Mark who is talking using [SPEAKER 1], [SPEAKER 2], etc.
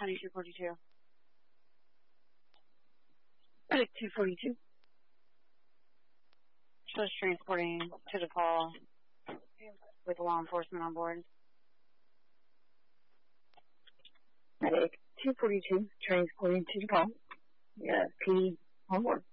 [SPEAKER 1] County 242. Medic 242. Just transporting to DePaul with law enforcement on board.
[SPEAKER 2] Medic 242, transporting to DePaul. Yeah, PD on board.